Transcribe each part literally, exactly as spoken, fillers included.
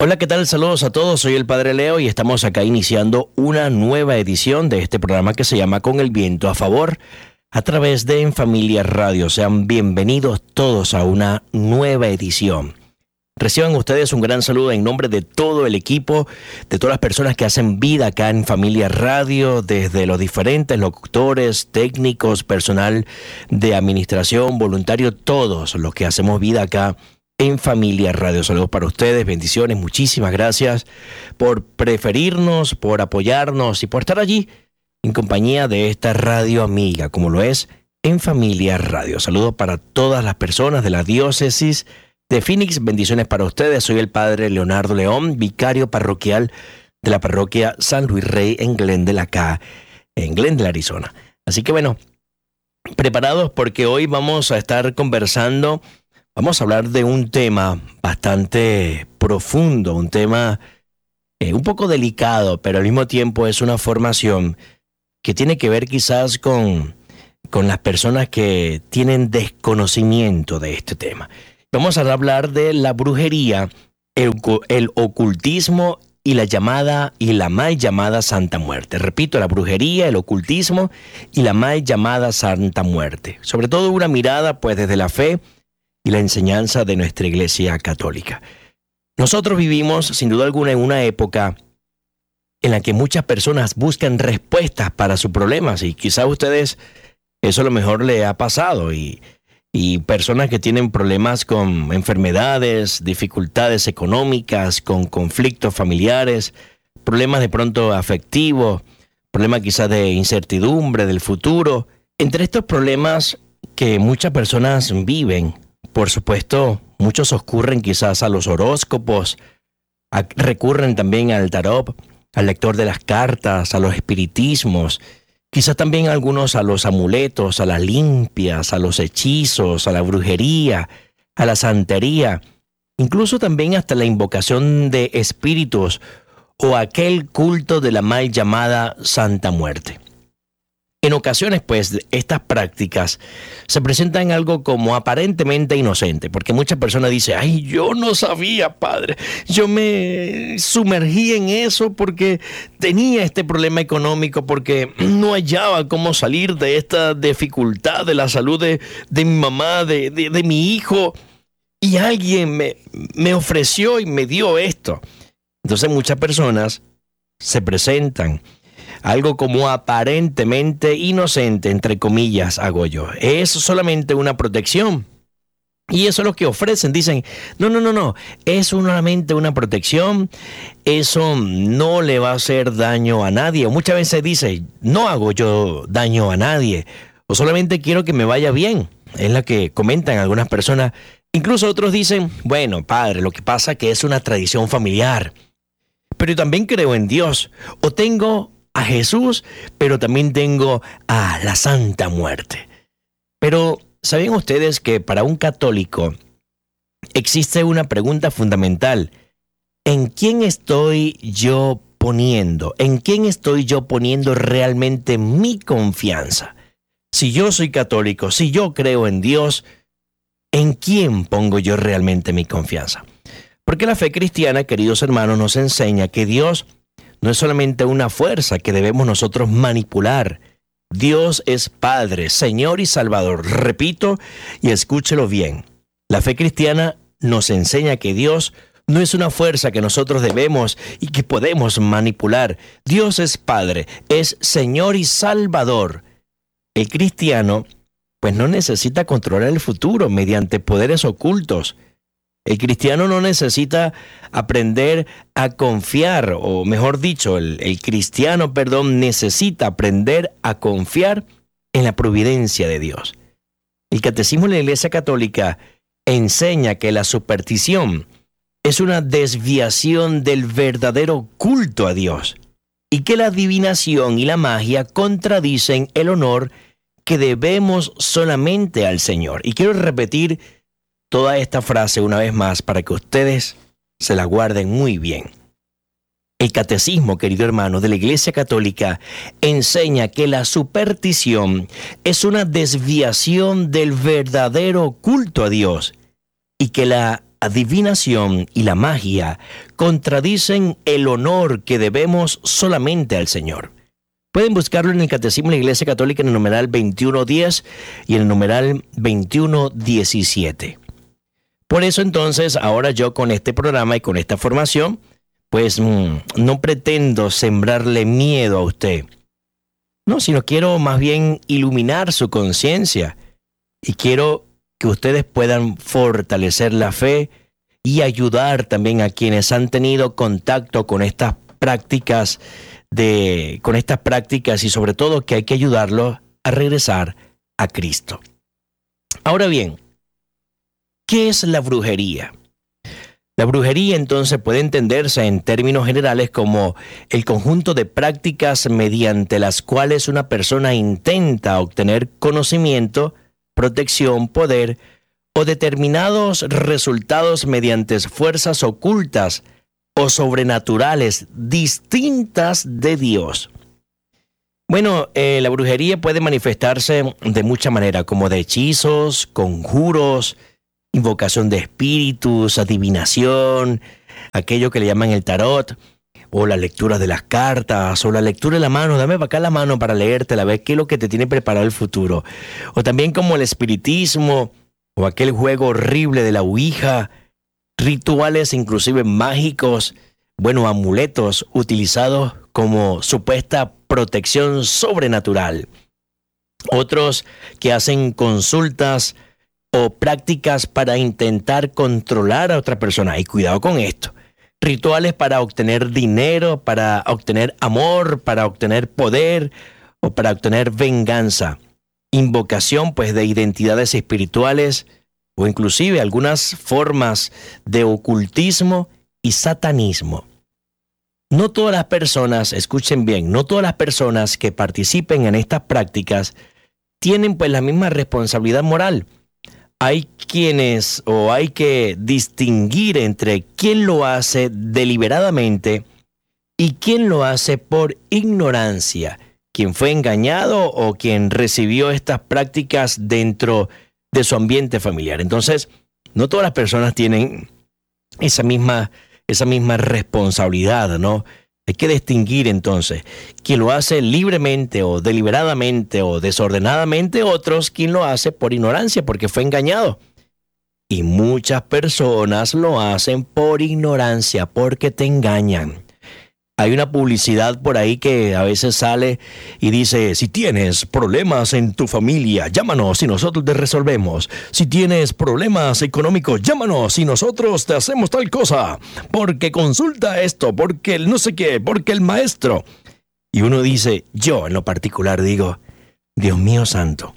Hola, ¿qué tal? Saludos a todos, soy el Padre Leo y estamos acá iniciando una nueva edición de este programa que se llama Con el Viento a Favor a través de En Familia Radio. Sean bienvenidos todos a una nueva edición. Reciban ustedes un gran saludo en nombre de todo el equipo, de todas las personas que hacen vida acá en Familia Radio, desde los diferentes locutores, técnicos, personal de administración, voluntario, todos los que hacemos vida acá en Familia Radio. Saludos para ustedes, bendiciones, muchísimas gracias por preferirnos, por apoyarnos y por estar allí en compañía de esta radio amiga, como lo es En Familia Radio. Saludos para todas las personas de la diócesis de Phoenix, bendiciones para ustedes. Soy el Padre Leonardo León, vicario parroquial de la parroquia San Luis Rey en Glendale, acá en Glendale, Arizona. Así que bueno, preparados porque hoy vamos a estar conversando. Vamos a hablar de un tema bastante profundo, un tema eh, un poco delicado, pero al mismo tiempo es una formación que tiene que ver quizás con, con las personas que tienen desconocimiento de este tema. Vamos a hablar de la brujería, el, el ocultismo y la llamada y la mal llamada Santa Muerte. Repito, la brujería, el ocultismo y la mal llamada Santa Muerte. Sobre todo una mirada pues desde la fe y la enseñanza de nuestra Iglesia Católica. Nosotros vivimos, sin duda alguna, en una época en la que muchas personas buscan respuestas para sus problemas, y quizás a ustedes eso a lo mejor le ha pasado, y, y personas que tienen problemas con enfermedades, dificultades económicas, con conflictos familiares, problemas de pronto afectivos, problemas quizás de incertidumbre del futuro. Entre estos problemas que muchas personas viven, por supuesto, muchos ocurren quizás a los horóscopos, a, recurren también al tarot, al lector de las cartas, a los espiritismos, quizás también algunos a los amuletos, a las limpias, a los hechizos, a la brujería, a la santería, incluso también hasta la invocación de espíritus o aquel culto de la mal llamada Santa Muerte. En ocasiones, pues, estas prácticas se presentan algo como aparentemente inocente, porque muchas personas dicen, ay, yo no sabía, padre, yo me sumergí en eso porque tenía este problema económico, porque no hallaba cómo salir de esta dificultad de la salud de, de mi mamá, de, de, de mi hijo, y alguien me, me ofreció y me dio esto. Entonces muchas personas se presentan algo como aparentemente inocente, entre comillas, hago yo. Es solamente una protección. Y eso es lo que ofrecen. Dicen, no, no, no, no. Es solamente una protección. Eso no le va a hacer daño a nadie. O muchas veces dice, no hago yo daño a nadie. O solamente quiero que me vaya bien. Es la que comentan algunas personas. Incluso otros dicen, bueno, padre, lo que pasa es que es una tradición familiar. Pero yo también creo en Dios. O tengo a Jesús, pero también tengo a la Santa Muerte. Pero, ¿saben ustedes que para un católico existe una pregunta fundamental? ¿En quién estoy yo poniendo? ¿En quién estoy yo poniendo realmente mi confianza? Si yo soy católico, si yo creo en Dios, ¿en quién pongo yo realmente mi confianza? Porque la fe cristiana, queridos hermanos, nos enseña que Dios no es solamente una fuerza que debemos nosotros manipular. Dios es Padre, Señor y Salvador. Repito y escúchelo bien. La fe cristiana nos enseña que Dios no es una fuerza que nosotros debemos y que podemos manipular. Dios es Padre, es Señor y Salvador. El cristiano, pues no necesita controlar el futuro mediante poderes ocultos. El cristiano no necesita aprender a confiar, o mejor dicho, el, el cristiano, perdón, necesita aprender a confiar en la providencia de Dios. El Catecismo de la Iglesia Católica enseña que la superstición es una desviación del verdadero culto a Dios y que la adivinación y la magia contradicen el honor que debemos solamente al Señor. Y quiero repetir toda esta frase una vez más para que ustedes se la guarden muy bien. El catecismo, querido hermano, de la Iglesia Católica enseña que la superstición es una desviación del verdadero culto a Dios y que la adivinación y la magia contradicen el honor que debemos solamente al Señor. Pueden buscarlo en el Catecismo de la Iglesia Católica en el numeral veintiuno diez y en el numeral veintiuno diecisiete. Por eso entonces, ahora yo con este programa y con esta formación, pues mmm, no pretendo sembrarle miedo a usted. No, sino quiero más bien iluminar su conciencia y quiero que ustedes puedan fortalecer la fe y ayudar también a quienes han tenido contacto con estas prácticas de, con estas prácticas y sobre todo que hay que ayudarlos a regresar a Cristo. Ahora bien, ¿qué es la brujería? La brujería entonces puede entenderse en términos generales como el conjunto de prácticas mediante las cuales una persona intenta obtener conocimiento, protección, poder o determinados resultados mediante fuerzas ocultas o sobrenaturales distintas de Dios. Bueno, eh, la brujería puede manifestarse de mucha manera, como de hechizos, conjuros, invocación de espíritus, adivinación, aquello que le llaman el tarot, o la lectura de las cartas, o la lectura de la mano, dame para acá la mano para leértela, ver qué es lo que te tiene preparado el futuro. O también como el espiritismo, o aquel juego horrible de la ouija, rituales inclusive mágicos, bueno, amuletos utilizados como supuesta protección sobrenatural. Otros que hacen consultas o prácticas para intentar controlar a otra persona. Y cuidado con esto. Rituales para obtener dinero, para obtener amor, para obtener poder o para obtener venganza. Invocación, pues, de identidades espirituales o inclusive algunas formas de ocultismo y satanismo. No todas las personas, escuchen bien, no todas las personas que participen en estas prácticas tienen pues la misma responsabilidad moral. Hay quienes o hay que distinguir entre quién lo hace deliberadamente y quién lo hace por ignorancia, quien fue engañado o quien recibió estas prácticas dentro de su ambiente familiar. Entonces, no todas las personas tienen esa misma, esa misma responsabilidad, ¿no? Hay que distinguir entonces quien lo hace libremente o deliberadamente o desordenadamente, otros quien lo hace por ignorancia porque fue engañado. Y muchas personas lo hacen por ignorancia porque te engañan. Hay una publicidad por ahí que a veces sale y dice, si tienes problemas en tu familia, llámanos y nosotros te resolvemos. Si tienes problemas económicos, llámanos y nosotros te hacemos tal cosa. Porque consulta esto, porque el no sé qué, porque el maestro. Y uno dice, yo en lo particular digo, Dios mío santo,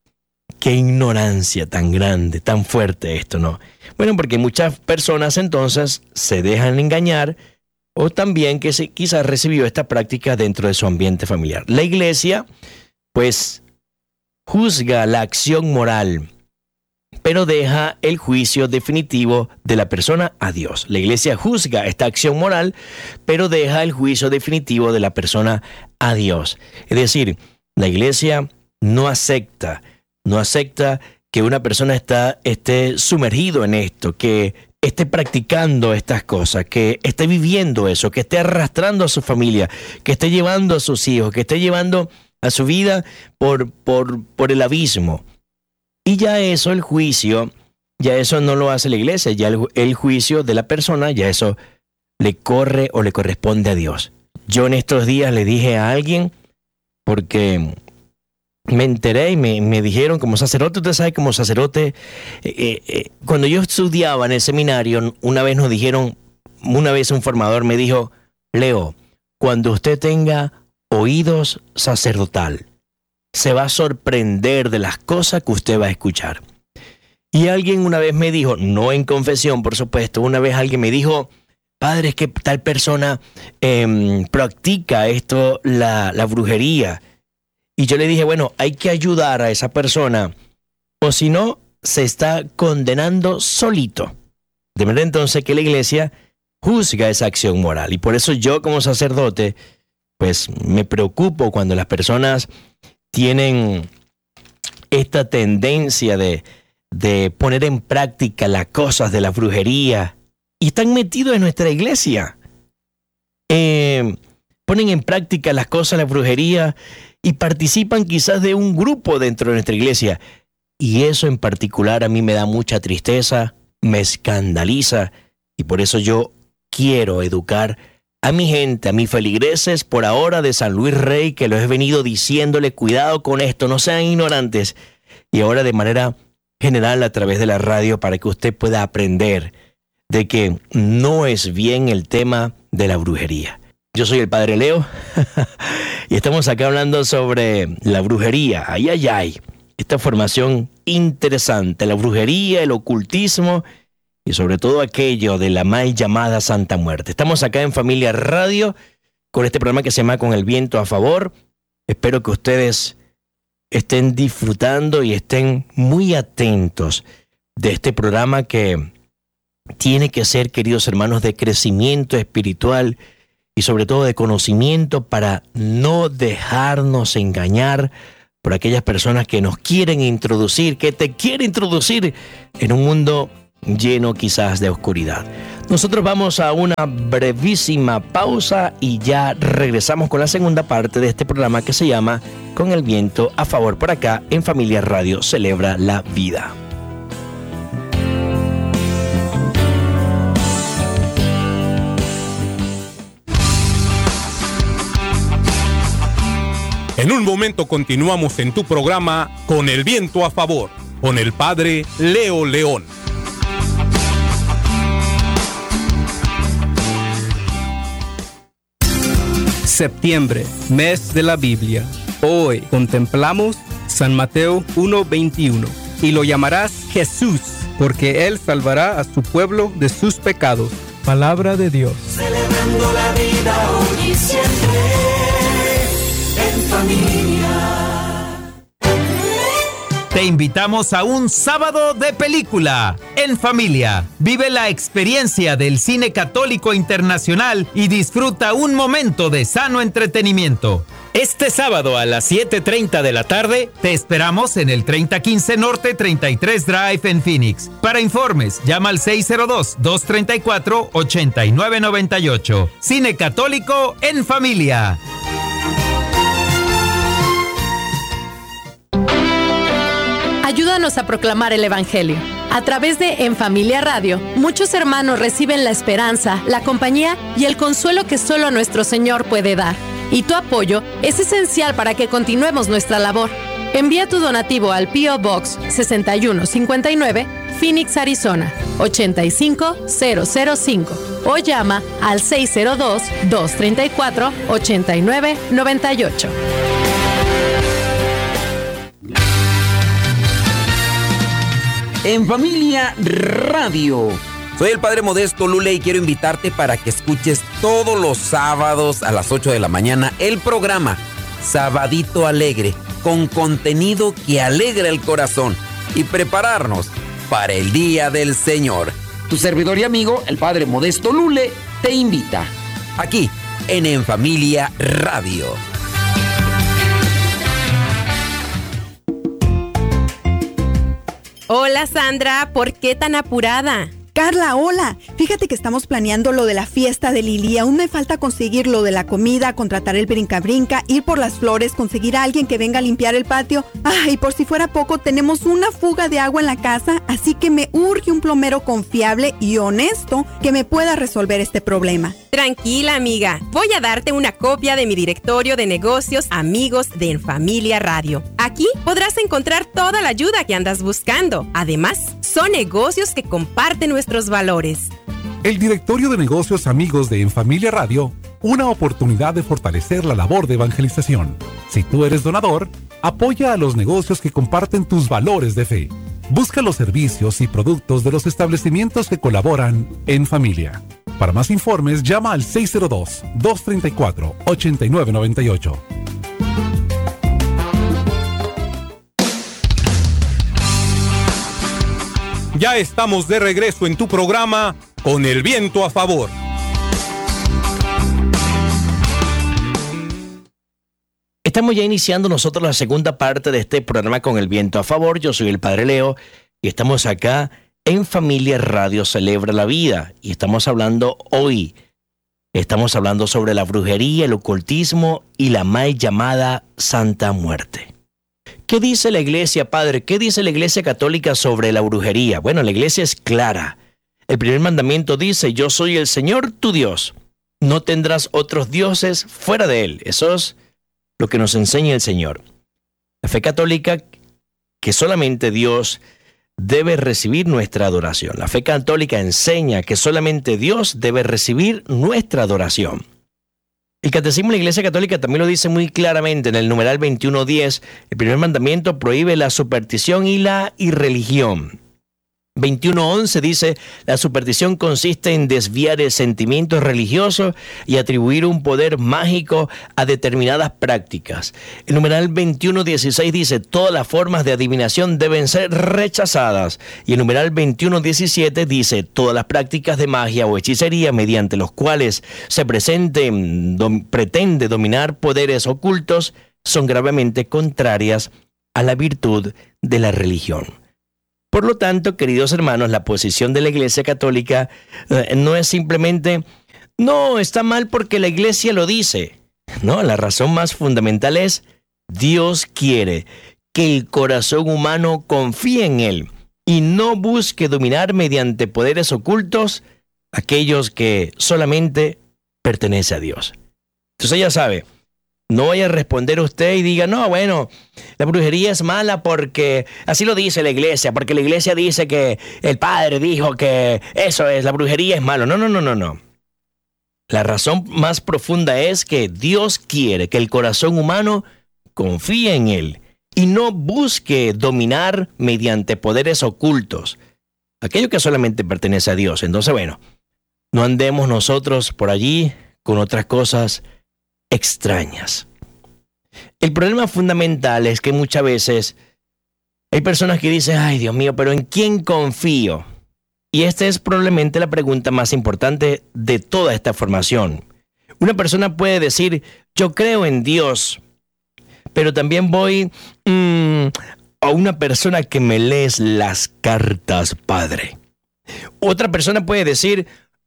qué ignorancia tan grande, tan fuerte esto, ¿no? Bueno, porque muchas personas entonces se dejan engañar o también que se, quizás recibió esta práctica dentro de su ambiente familiar. La iglesia, pues, juzga la acción moral, pero deja el juicio definitivo de la persona a Dios. La iglesia juzga esta acción moral, pero deja el juicio definitivo de la persona a Dios. Es decir, la iglesia no acepta, no acepta que una persona está, esté sumergido en esto, que esté practicando estas cosas, que esté viviendo eso, que esté arrastrando a su familia, que esté llevando a sus hijos, que esté llevando a su vida por, por, por el abismo. Y ya eso, el juicio, ya eso no lo hace la iglesia, ya el, el juicio de la persona, ya eso le corre o le corresponde a Dios. Yo en estos días le dije a alguien, porque me enteré y me, me dijeron como sacerdote, usted sabe como sacerdote, eh, eh, cuando yo estudiaba en el seminario, una vez nos dijeron, una vez un formador me dijo, Leo, cuando usted tenga oídos sacerdotal, se va a sorprender de las cosas que usted va a escuchar. Y alguien una vez me dijo, no en confesión, por supuesto, una vez alguien me dijo, padre, es que tal persona eh, practica esto, la, la brujería. Y yo le dije, bueno, hay que ayudar a esa persona, o si no, se está condenando solito. De manera entonces que la iglesia juzga esa acción moral. Y por eso yo como sacerdote, pues me preocupo cuando las personas tienen esta tendencia de, de poner en práctica las cosas de la brujería y están metidos en nuestra iglesia. Eh, ponen en práctica las cosas de la brujería y participan quizás de un grupo dentro de nuestra iglesia. Y eso en particular a mí me da mucha tristeza, me escandaliza, y por eso yo quiero educar a mi gente, a mis feligreses por ahora de San Luis Rey, que los he venido diciéndole cuidado con esto, no sean ignorantes. Y ahora de manera general a través de la radio para que usted pueda aprender de que no es bien el tema de la brujería. Yo soy el Padre Leo y estamos acá hablando sobre la brujería. Ay, ay, ay. Esta formación interesante, la brujería, el ocultismo y sobre todo aquello de la mal llamada Santa Muerte. Estamos acá en Familia Radio con este programa que se llama Con el Viento a Favor. Espero que ustedes estén disfrutando y estén muy atentos de este programa que tiene que ser, queridos hermanos, de crecimiento espiritual y sobre todo de conocimiento para no dejarnos engañar por aquellas personas que nos quieren introducir, que te quieren introducir en un mundo lleno quizás de oscuridad. Nosotros vamos a una brevísima pausa y ya regresamos con la segunda parte de este programa que se llama Con el Viento a Favor, por acá en Familia Radio Celebra la Vida. En un momento continuamos en tu programa Con el Viento a Favor, con el Padre Leo León. Septiembre, mes de la Biblia. Hoy contemplamos San Mateo uno veintiuno. Y lo llamarás Jesús, porque Él salvará a su pueblo de sus pecados. Palabra de Dios. Celebrando la vida hoy y siempre. En familia. Te invitamos a un sábado de película en familia. Vive la experiencia del cine católico internacional y disfruta un momento de sano entretenimiento. Este sábado a las siete treinta de la tarde te esperamos en el treinta quince Norte treinta y tres Drive en Phoenix. Para informes, llama al seis cero dos, dos tres cuatro, ocho nueve nueve ocho. Cine católico en familia. Ayúdanos a proclamar el Evangelio. A través de En Familia Radio, muchos hermanos reciben la esperanza, la compañía y el consuelo que solo nuestro Señor puede dar. Y tu apoyo es esencial para que continuemos nuestra labor. Envía tu donativo al P O Box sesenta y uno cincuenta y nueve, Phoenix, Arizona, ochenta y cinco cero cero cinco o llama al seis cero dos, dos tres cuatro, ocho nueve nueve ocho. En Familia Radio. Soy el Padre Modesto Lule y quiero invitarte para que escuches todos los sábados a las ocho de la mañana el programa Sabadito Alegre, con contenido que alegra el corazón y prepararnos para el Día del Señor. Tu servidor y amigo, el Padre Modesto Lule, te invita aquí en En Familia Radio. Hola Sandra, ¿por qué tan apurada? Carla, hola. Fíjate que estamos planeando lo de la fiesta de Lili. Aún me falta conseguir lo de la comida, contratar el brinca-brinca, ir por las flores, conseguir a alguien que venga a limpiar el patio. Ay, por si fuera poco, tenemos una fuga de agua en la casa, así que me urge un plomero confiable y honesto que me pueda resolver este problema. Tranquila, amiga. Voy a darte una copia de mi directorio de negocios amigos de En Familia Radio. Aquí podrás encontrar toda la ayuda que andas buscando. Además, son negocios que comparten nuestros valores. El directorio de negocios amigos de En Familia Radio, una oportunidad de fortalecer la labor de evangelización. Si tú eres donador, apoya a los negocios que comparten tus valores de fe. Busca los servicios y productos de los establecimientos que colaboran en familia. Para más informes, llama al seis cero dos, dos tres cuatro, ocho nueve nueve ocho. Ya estamos de regreso en tu programa Con el Viento a Favor. Estamos ya iniciando nosotros la segunda parte de este programa Con el Viento a Favor. Yo soy el Padre Leo y estamos acá en Familia Radio Celebra la Vida y estamos hablando hoy, estamos hablando sobre la brujería, el ocultismo y la mal llamada Santa Muerte. ¿Qué dice la Iglesia, Padre? ¿Qué dice la Iglesia Católica sobre la brujería? Bueno, la Iglesia es clara. El primer mandamiento dice, yo soy el Señor tu Dios. No tendrás otros dioses fuera de Él. Eso es lo que nos enseña el Señor. La fe católica, que solamente Dios debe recibir nuestra adoración. La fe católica enseña que solamente Dios debe recibir nuestra adoración. El Catecismo de la Iglesia Católica también lo dice muy claramente en el numeral veintiuno diez. El primer mandamiento prohíbe la superstición y la irreligión. veintiuno once dice, la superstición consiste en desviar el sentimiento religioso y atribuir un poder mágico a determinadas prácticas. El numeral veintiuno dieciséis dice, todas las formas de adivinación deben ser rechazadas. Y el numeral veintiuno diecisiete dice, todas las prácticas de magia o hechicería mediante los cuales se presenten, dom, pretende dominar poderes ocultos son gravemente contrarias a la virtud de la religión. Por lo tanto, queridos hermanos, la posición de la Iglesia Católica eh, no es simplemente, no, está mal porque la Iglesia lo dice. No, la razón más fundamental es, Dios quiere que el corazón humano confíe en Él y no busque dominar mediante poderes ocultos aquellos que solamente pertenecen a Dios. Entonces ya sabe, no vaya a responder usted y diga, no, bueno, la brujería es mala porque así lo dice la iglesia, porque la iglesia dice que el padre dijo que eso es, la brujería es malo. No, no, no, no, no. La razón más profunda es que Dios quiere que el corazón humano confíe en Él y no busque dominar mediante poderes ocultos, aquello que solamente pertenece a Dios. Entonces, bueno, no andemos nosotros por allí con otras cosas extrañas. El problema fundamental es que muchas veces hay personas que dicen, ay Dios mío, pero ¿en quién confío? Y esta es probablemente la pregunta más importante de toda esta formación. Una persona puede decir, yo creo en Dios, pero también voy mmm, a una persona que me lee las cartas, Padre. Otra persona puede decir,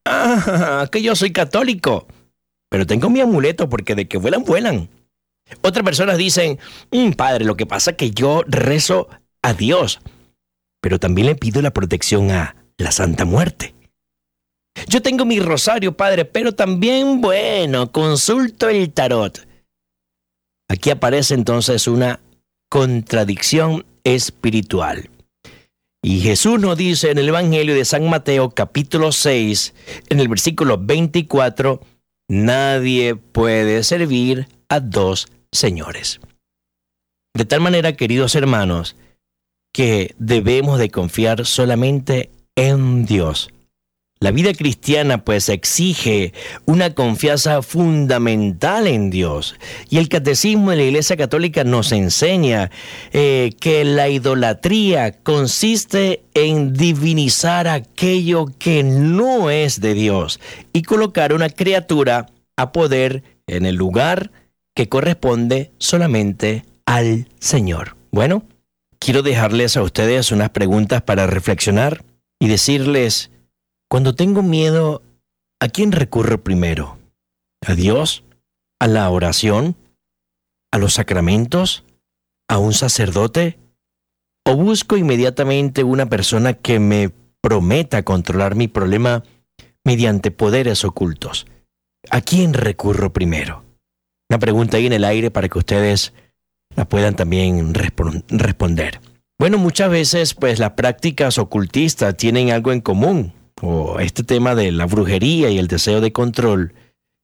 ah, que yo soy católico, pero tengo mi amuleto porque de que vuelan, vuelan. Otras personas dicen, mm, Padre, lo que pasa es que yo rezo a Dios, pero también le pido la protección a la Santa Muerte. Yo tengo mi rosario, Padre, pero también, bueno, consulto el tarot. Aquí aparece entonces una contradicción espiritual. Y Jesús nos dice en el Evangelio de San Mateo, capítulo seis, en el versículo veinticuatro, nadie puede servir a dos señores. De tal manera, queridos hermanos, que debemos de confiar solamente en Dios. La vida cristiana pues exige una confianza fundamental en Dios. Y el Catecismo de la Iglesia Católica nos enseña eh, que la idolatría consiste en divinizar aquello que no es de Dios y colocar una criatura a poder en el lugar que corresponde solamente al Señor. Bueno, quiero dejarles a ustedes unas preguntas para reflexionar y decirles, cuando tengo miedo, ¿a quién recurro primero? ¿A Dios? ¿A la oración? ¿A los sacramentos? ¿A un sacerdote? ¿O busco inmediatamente una persona que me prometa controlar mi problema mediante poderes ocultos? ¿A quién recurro primero? Una pregunta ahí en el aire para que ustedes la puedan también resp- responder. Bueno, muchas veces pues las prácticas ocultistas tienen algo en común, o este tema de la brujería y el deseo de control.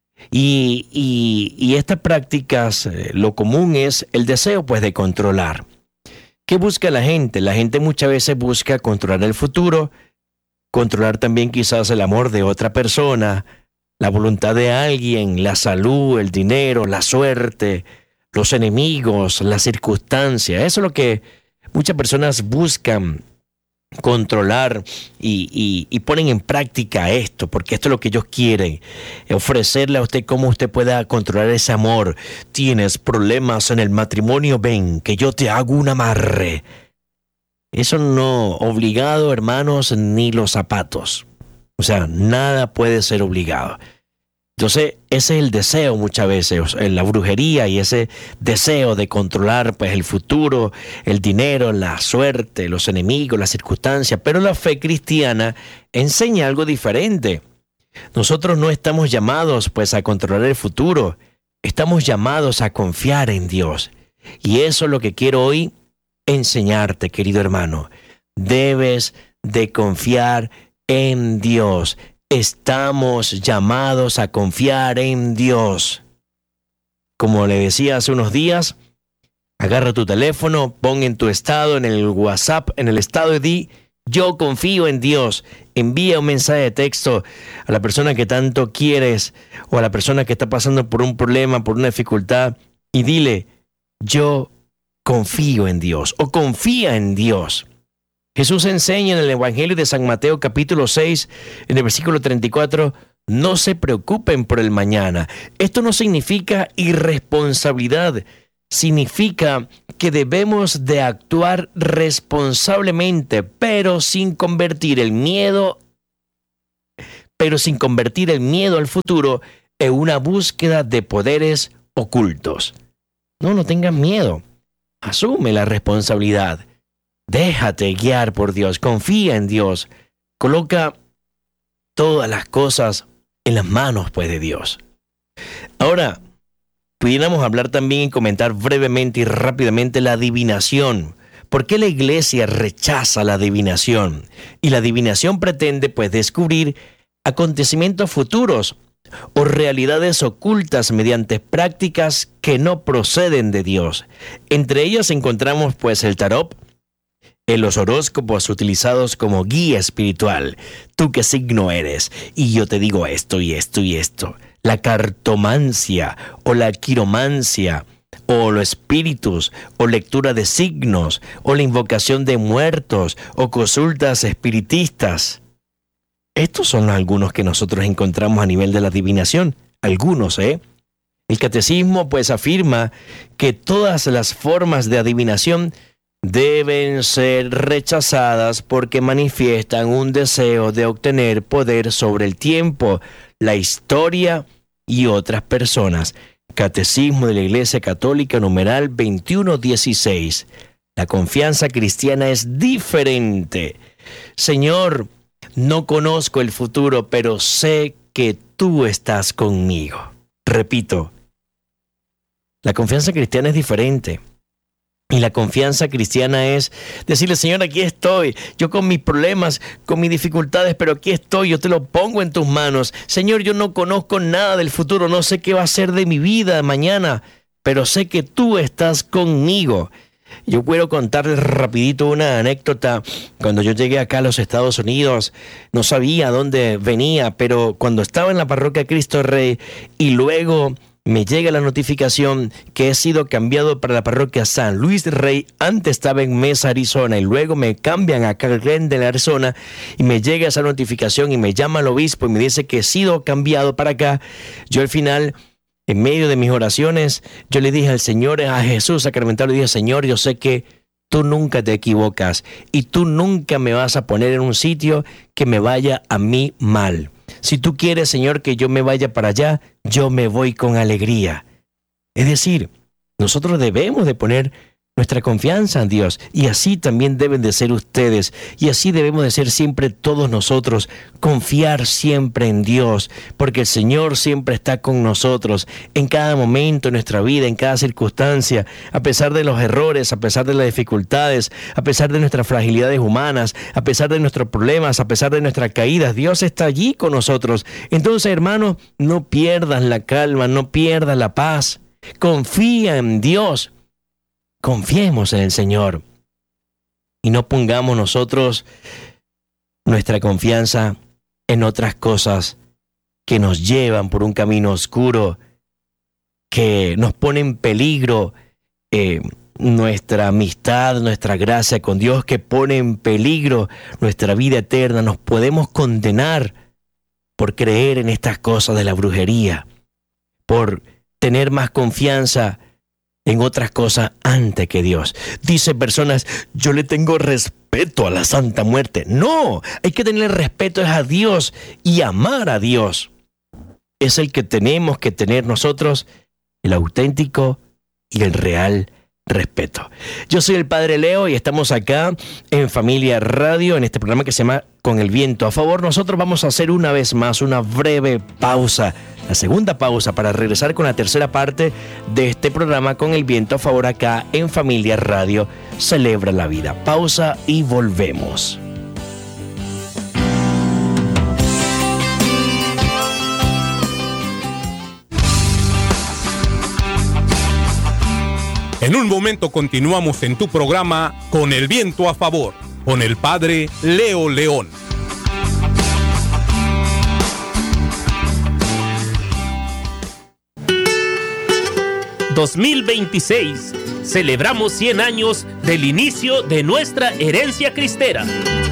Y, y, y estas prácticas, eh, lo común es el deseo pues de controlar. ¿Qué busca la gente? La gente muchas veces busca controlar el futuro, controlar también quizás el amor de otra persona, la voluntad de alguien, la salud, el dinero, la suerte, los enemigos, las circunstancias. Eso es lo que muchas personas buscan controlar y, y, y ponen en práctica esto, porque esto es lo que ellos quieren, ofrecerle a usted cómo usted pueda controlar ese amor. Tienes problemas en el matrimonio, ven, que yo te hago un amarre. Eso no obligado, hermanos, ni los zapatos. O sea, nada puede ser obligado. Entonces, ese es el deseo muchas veces, la brujería y ese deseo de controlar pues el futuro, el dinero, la suerte, los enemigos, las circunstancias. Pero la fe cristiana enseña algo diferente. Nosotros no estamos llamados pues a controlar el futuro, estamos llamados a confiar en Dios. Y eso es lo que quiero hoy enseñarte, querido hermano. Debes de confiar en Dios. Estamos llamados a confiar en Dios. Como le decía hace unos días, agarra tu teléfono, pon en tu estado, en el WhatsApp, en el estado y di, yo confío en Dios. Envía un mensaje de texto a la persona que tanto quieres o a la persona que está pasando por un problema, por una dificultad y dile, yo confío en Dios o confía en Dios. Jesús enseña en el Evangelio de San Mateo capítulo seis, en el versículo treinta y cuatro, no se preocupen por el mañana. Esto no significa irresponsabilidad, significa que debemos de actuar responsablemente, pero sin convertir el miedo, pero sin convertir el miedo al futuro en una búsqueda de poderes ocultos. No, no tengas miedo. Asume la responsabilidad. Déjate guiar por Dios, confía en Dios, coloca todas las cosas en las manos pues de Dios. Ahora, pudiéramos hablar también y comentar brevemente y rápidamente la adivinación. ¿Por qué la iglesia rechaza la adivinación? Y la adivinación pretende pues descubrir acontecimientos futuros o realidades ocultas mediante prácticas que no proceden de Dios. Entre ellas encontramos pues el tarot, en los horóscopos utilizados como guía espiritual. ¿Tú qué signo eres? Y yo te digo esto y esto y esto. La cartomancia o la quiromancia o los espíritus o lectura de signos o la invocación de muertos o consultas espiritistas. Estos son algunos que nosotros encontramos a nivel de la adivinación. Algunos, ¿eh? El catecismo pues afirma que todas las formas de adivinación deben ser rechazadas porque manifiestan un deseo de obtener poder sobre el tiempo, la historia y otras personas. Catecismo de la Iglesia Católica, numeral veintiuno dieciséis. La confianza cristiana es diferente. Señor, no conozco el futuro, pero sé que tú estás conmigo. Repito, la confianza cristiana es diferente. Y la confianza cristiana es decirle, Señor, aquí estoy, yo con mis problemas, con mis dificultades, pero aquí estoy, yo te lo pongo en tus manos. Señor, yo no conozco nada del futuro, no sé qué va a ser de mi vida mañana, pero sé que tú estás conmigo. Yo quiero contarles rapidito una anécdota. Cuando yo llegué acá a los Estados Unidos, no sabía dónde venía, pero cuando estaba en la parroquia Cristo Rey y luego me llega la notificación que he sido cambiado para la parroquia San Luis Rey. Antes estaba en Mesa, Arizona, y luego me cambian a Glendale, Arizona, y me llega esa notificación y me llama el obispo y me dice que he sido cambiado para acá. Yo al final, en medio de mis oraciones, yo le dije al Señor, a Jesús sacramentado, le dije, Señor, yo sé que tú nunca te equivocas y tú nunca me vas a poner en un sitio que me vaya a mí mal. Si tú quieres, Señor, que yo me vaya para allá, yo me voy con alegría. Es decir, nosotros debemos de poner nuestra confianza en Dios, y así también deben de ser ustedes, y así debemos de ser siempre todos nosotros, confiar siempre en Dios, porque el Señor siempre está con nosotros, en cada momento de nuestra vida, en cada circunstancia, a pesar de los errores, a pesar de las dificultades, a pesar de nuestras fragilidades humanas, a pesar de nuestros problemas, a pesar de nuestras caídas, Dios está allí con nosotros. Entonces, hermanos, no pierdas la calma, no pierdas la paz, confía en Dios. Confiemos en el Señor y no pongamos nosotros nuestra confianza en otras cosas que nos llevan por un camino oscuro, que nos ponen en peligro eh, nuestra amistad, nuestra gracia con Dios, que pone en peligro nuestra vida eterna. Nos podemos condenar por creer en estas cosas de la brujería, por tener más confianza en otras cosas antes que Dios. Dice personas, yo le tengo respeto respeto a la Santa Muerte. No, hay que tener respeto a Dios y amar a Dios. Es el que tenemos que tener nosotros, el auténtico y el real respeto. Yo soy el Padre Leo y estamos acá en Familia Radio, en este programa que se llama Con el Viento a Favor. Nosotros vamos a hacer una vez más una breve pausa, la segunda pausa, para regresar con la tercera parte de este programa Con el Viento a Favor acá en Familia Radio. Celebra la vida. Pausa y volvemos. En un momento continuamos en tu programa Con el Viento a Favor, con el Padre Leo León. dos mil veintiséis. Celebramos cien años del inicio de nuestra herencia cristera.